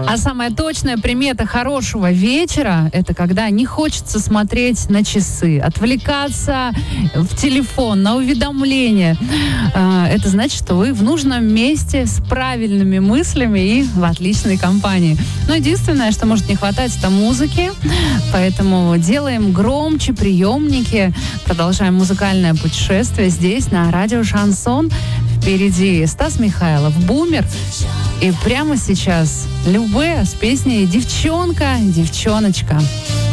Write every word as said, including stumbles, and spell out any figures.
А самая точная примета хорошего вечера — это когда не хочется смотреть на часы, отвлекаться в телефон, на уведомления. Это значит, что вы в нужном месте с правильными мыслями и в отличной компании. Но единственное, что может не хватать, это музыки. Поэтому делаем громче приемники, продолжаем музыкальное путешествие здесь, на радио «Шансон». Впереди Стас Михайлов, «Бумер». И прямо сейчас Любэ с песней «Девчонка, девчоночка».